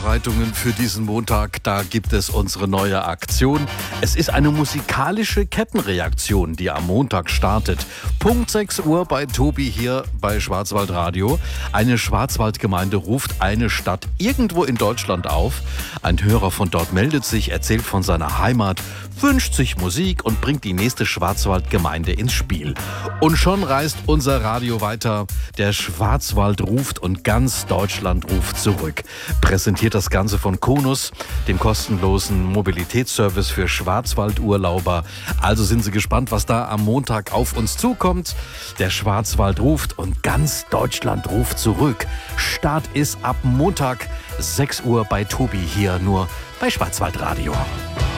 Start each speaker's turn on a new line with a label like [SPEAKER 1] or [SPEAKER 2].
[SPEAKER 1] Vorbereitungen für diesen Montag. Da gibt es unsere neue Aktion. Es ist eine musikalische Kettenreaktion, die am Montag startet. Punkt 6 Uhr bei Tobi hier bei Schwarzwaldradio. Eine Schwarzwaldgemeinde ruft eine Stadt irgendwo in Deutschland auf. Ein Hörer von dort meldet sich, erzählt von seiner Heimat, wünscht sich Musik und bringt die nächste Schwarzwaldgemeinde ins Spiel. Und schon reist unser Radio weiter. Der Schwarzwald ruft und ganz Deutschland ruft zurück. Präsentiert das Ganze von Konus, dem kostenlosen Mobilitätsservice für Schwarzwaldurlauber. Also sind Sie gespannt, was da am Montag auf uns zukommt. Der Schwarzwald ruft und ganz Deutschland ruft zurück. Start ist ab Montag 6 Uhr bei Tobi hier nur bei Schwarzwaldradio.